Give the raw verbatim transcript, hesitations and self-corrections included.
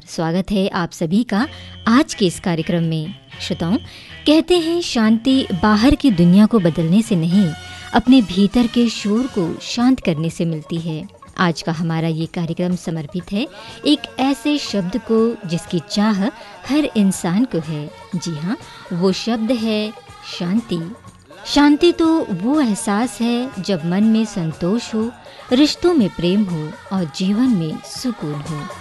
स्वागत है आप सभी का आज के इस कार्यक्रम में। श्रोताओं, कहते हैं शांति बाहर की दुनिया को बदलने से नहीं, अपने भीतर के शोर को शांत करने से मिलती है। आज का हमारा ये कार्यक्रम समर्पित है एक ऐसे शब्द को जिसकी चाह हर इंसान को है। जी हाँ, वो शब्द है शांति। शांति तो वो एहसास है जब मन में संतोष हो, रिश्तों में प्रेम हो और जीवन में सुकून हो।